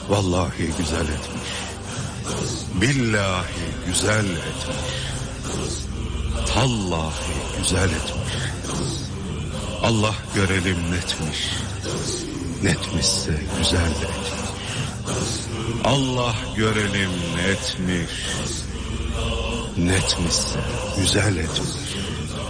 Vallahi güzel etmiş. Billahi güzel etmiş. Tallahi güzel etmiş. Allah görelim netmiş. Netmişse güzel etmiş. Allah görelim netmiş. Netmişse güzel etmiş.